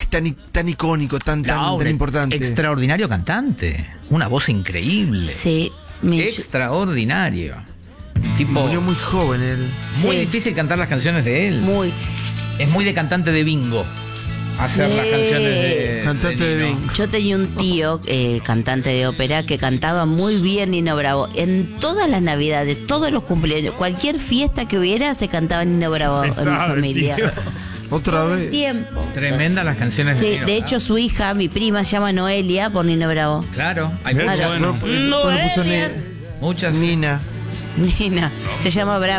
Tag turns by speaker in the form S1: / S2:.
S1: tan icónico, tan importante.
S2: Extraordinario cantante. Una voz increíble.
S3: Sí.
S2: Extraordinario. Tipo,
S1: murió muy joven él.
S2: muy
S3: Sí.
S2: difícil cantar las canciones de él. Es muy de cantante de bingo. Hacer las canciones de
S1: Cantante de
S2: Nino.
S1: bingo.
S3: Yo tenía un tío, cantante de ópera, que cantaba muy bien Nino Bravo. En todas las navidades, todos los cumpleaños, cualquier fiesta que hubiera, se cantaba Nino Bravo en mi familia.
S1: Otra vez.
S3: Tiempo.
S2: Tremendas las canciones de
S3: Sí,
S2: Nino.
S3: de hecho su hija, mi prima, se llama Noelia por Nino Bravo.
S2: Claro, hay
S1: Bueno,
S2: muchas.
S1: después le puso
S2: Muchas.
S1: Nina.
S3: Nina, se llama Bravo.